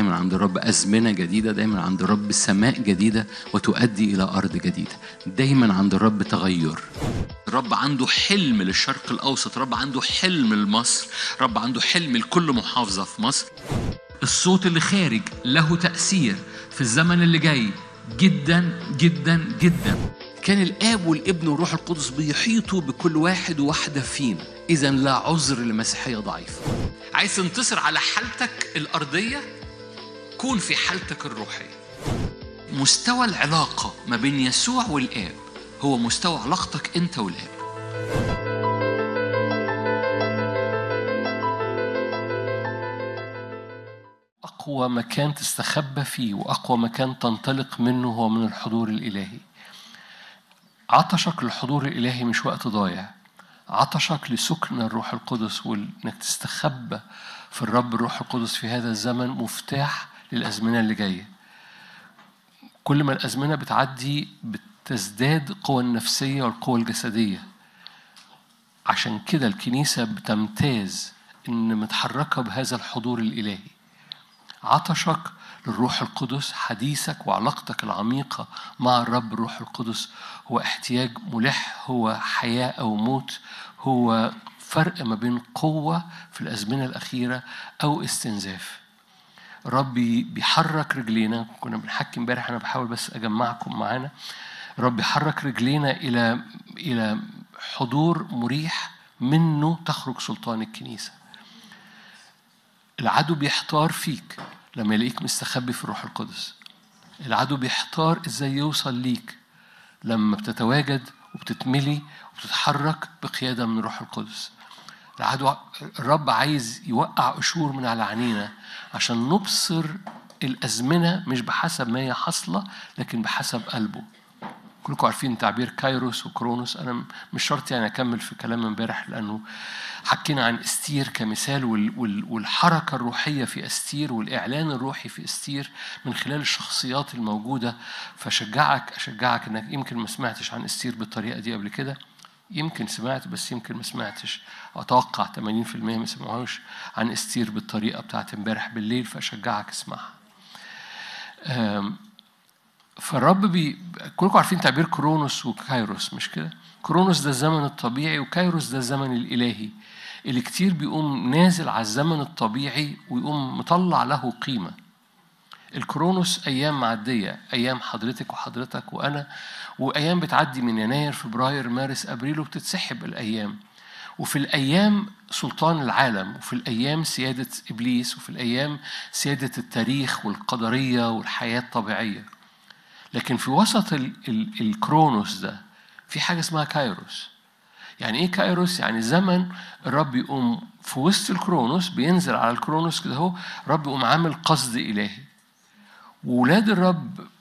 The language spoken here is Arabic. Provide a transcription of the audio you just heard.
دايما عند الرب أزمنة جديدة، دايما عند الرب سماء جديدة وتؤدي إلى أرض جديدة. دايما عند الرب تغير. الرب عنده حلم للشرق الأوسط، الرب عنده حلم لمصر، الرب عنده حلم لكل محافظة في مصر. الصوت اللي خارج له تأثير في الزمن اللي جاي جدا جدا جدا. كان الآب والابن والروح القدس بيحيطوا بكل واحد وواحدة فينا. إذا لا عذر لمسيحية ضعيفة. عايز تنتصر على حالتك الأرضية، كون في حالتك الروحية. مستوى العلاقة ما بين يسوع والآب هو مستوى علاقتك أنت والآب. أقوى مكان تستخبى فيه وأقوى مكان تنطلق منه هو من الحضور الإلهي. عطشك للحضور الإلهي مش وقت ضايع، عطشك لسكن الروح القدس وإنك تستخبى في الرب الروح القدس في هذا الزمن مفتاح للأزمنة اللي جاية. كل ما الأزمنة بتعدي بتزداد القوى النفسية والقوى الجسدية. عشان كده الكنيسة بتمتاز إن متحركة بهذا الحضور الإلهي. عطشك للروح القدس، حديثك وعلاقتك العميقة مع الرب الروح القدس هو احتياج ملح، هو حياة أو موت، هو فرق ما بين قوة في الأزمنة الأخيرة أو استنزاف. الرب بيحرك رجلينا. كنا بنحكي امبارح، أنا بحاول بس أجمعكم معانا. الرب بيحرك رجلينا إلى حضور مريح منه تخرج سلطان الكنيسة. العدو بيحتار فيك لما يلاقيك مستخبي في الروح القدس. العدو بيحتار ازاي يوصل ليك لما بتتواجد وبتتملي وبتتحرك بقيادة من الروح القدس. الرب عايز يوقع قشور من على عينينا عشان نبصر الأزمنة مش بحسب ما هي حصلة لكن بحسب قلبه. كلكم عارفين تعبير كايروس وكرونوس. أنا مش شرط يعني أكمل في كلام امبارح لأنه حكينا عن استير كمثال والحركة الروحية في استير والإعلان الروحي في استير من خلال الشخصيات الموجودة. أشجعك إنك يمكن ما سمعتش عن استير بالطريقة دي قبل كده. يمكن سمعت بس يمكن ما سمعتش. أتوقع 80% ما سمعوش عن استير بالطريقة بتاعت امبارح بالليل، فأشجعك اسمعها. فالرب كلكم عارفين تعبير كرونوس وكايروس مش كده؟ كرونوس ده الزمن الطبيعي وكايروس ده الزمن الإلهي اللي كتير بيقوم نازل على الزمن الطبيعي ويقوم مطلع له قيمة. الكرونوس أيام معدية، أيام حضرتك وحضرتك وأنا، وأيام بتعدي من يناير فبراير مارس أبريل وبتتسحب الأيام. وفي الأيام سلطان العالم، وفي الأيام سيادة إبليس، وفي الأيام سيادة التاريخ والقدرية والحياة الطبيعية. لكن في وسط الكرونوس ده في حاجة اسمها كايروس. يعني ايه كايروس؟ يعني زمن الرب يقوم في وسط الكرونوس، بينزل على الكرونوس كده، هو الرب يقوم عامل قصد إلهي. وولاد الرب